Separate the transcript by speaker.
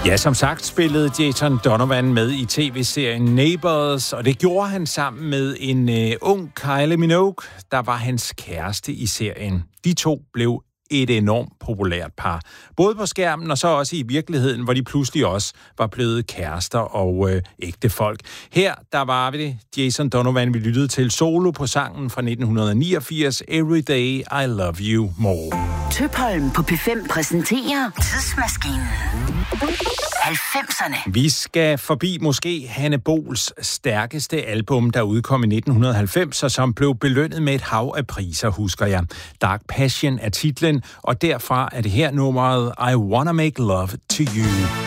Speaker 1: Ja, som sagt spillede Jason Donovan med i tv-serien Neighbours, og det gjorde han sammen med en ung Kylie Minogue, der var hans kæreste i serien. De to blev et enormt populært par. Både på skærmen og så også i virkeligheden, hvor de pludselig også var blevet kærester og ægte folk. Her, der var det Jason Donovan, vi lyttede til solo på sangen fra 1989, Every Day I Love You More.
Speaker 2: Tøpholm på P5 præsenterer Tidsmaskinen. 90'erne.
Speaker 1: Vi skal forbi måske Hanne Bols stærkeste album, der udkom i 1990, og som blev belønnet med et hav af priser, husker jeg. Dark Passion er titlen, og derfra er det her nummeret I Wanna Make Love to You.